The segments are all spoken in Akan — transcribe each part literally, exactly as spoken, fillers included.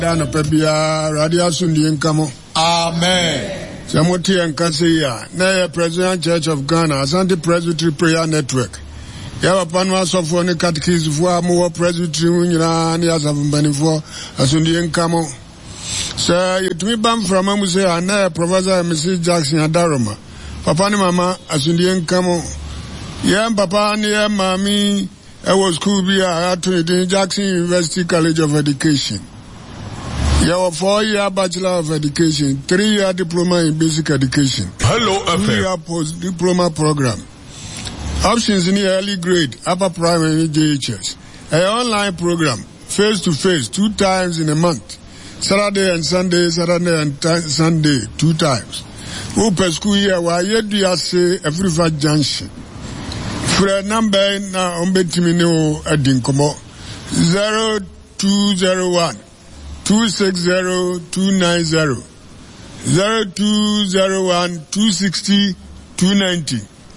Dana Pebia, Radio Sundi Nkamo. Amen. Samoti and Kaseya, Naya President Church of Ghana, Asante Presbytery Prayer Network. Yawa Panwa Sofone Catechism for more Presbytery Unira and Yazavambani for Asundi Nkamo. Sir, you to me bam from Amuse and Naya Professor Missus Jackson Adaroma. Papa ni Mama Asundi Nkamo. Yam Papa ni Yam Mami, I was school be at Jackson University College of Education. You have a four-year Bachelor of Education, three-year Diploma in Basic Education. Hello, F M. Two-year Post-Diploma Program. Options in the early grade, upper primary J H S. An online program, face-to-face, two times in a month. Saturday and Sunday, Saturday and Sunday, two times. Who per school year, why you do you say every five junction? For a number now, Umbetimino Adinkomo, zero two zero one. Two six zero two nine zero zero two zero one two sixty two ninety.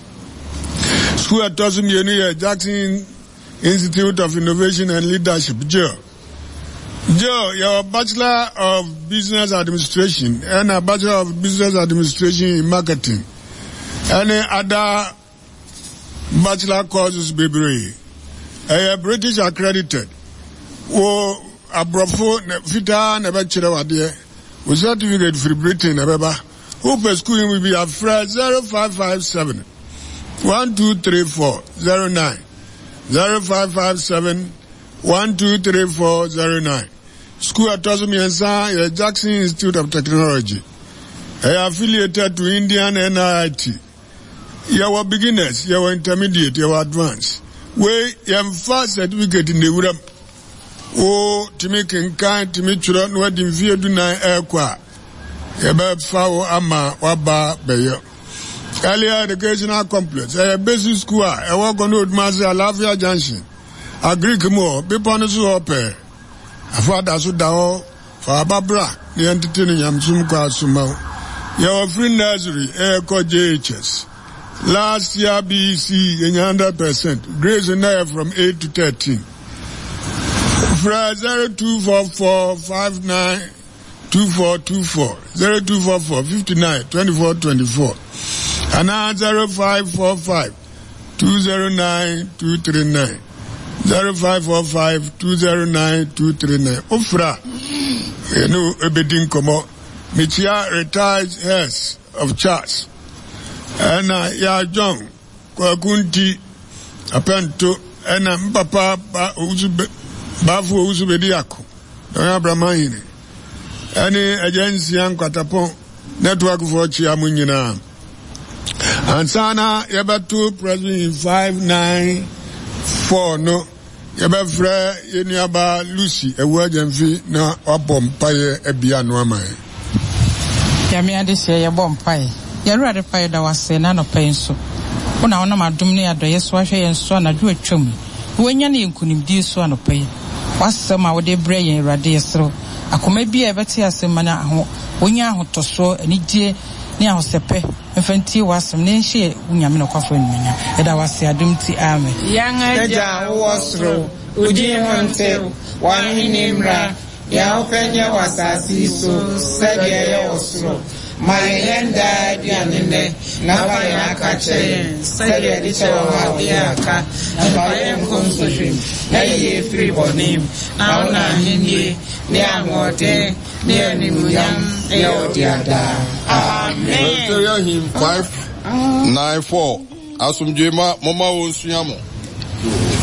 School at Tosum Yeni Jackson Institute of Innovation and Leadership. Joe, Joe, you're a Bachelor of Business Administration and a Bachelor of Business Administration in Marketing. Any other Bachelor courses, baby? A British accredited. Oh. Abrofo fita na ba kire wade we certificate for Britain na beba who per school will be afraid zero five five seven one two three four zero nine zero five five seven one two three four zero nine. School at Tosumiensa Jackson Institute of Technology. I affiliated to Indian N I T. You are beginners, you are intermediate, you are advanced. We have first certificate in the Europe. Oh, to make in kind to meet you don't what in view do not airqua. About foul ama waba bayo. Earlier educational complex, a basic school, a walk on road master, Lafayette Junction. A Greek more, be punished or pay. A father so down for a babra, the entertaining yam sumka sumo. Your free nursery, air code J H S. Last year B C in one hundred percent. Grades in there from eight to thirteen. Zero two four four five nine two four two four zero two four four fifty nine twenty four twenty four and now zero five four five two zero nine two three nine zero five four five two zero nine two three nine. Ofra, you know, Ebedin Komo, Michia retired heirs of Charles, and uh, Ya John Kwakunti Apento, and um, Papa Uzube. Bafu Usubediako, Abrahamine. Any agency and Katapon network for Chiamunina. And Sana Yabatu present in five nine four no Yabafre Yeniaba Lucy, a word and fee na upon Paye Ebianuama. Yamia this year, your bomb pie. You're rather pie that was a nano pencil. When I want my dumnia, the yes, wash and son, I do a chum. When you couldn't do so on a pay. Was some our day brain radiestro. I could maybe ever see us a manner when you are to so and it dear near Sepe. Infantry was some name she when you are coffin. And I was a dumpty army. Young Aja was through Uji Hunter, one in Imra, Yaopenia was as he so said, also. My end died, Yanine, Navaya Kache, said editor of the Aka, and I am consulting, nay, free for name, now Hindi, near Morte, near Nimuyam, Eodiada. Amen. Him five nine four. Asum Jema, Mama Usiamo.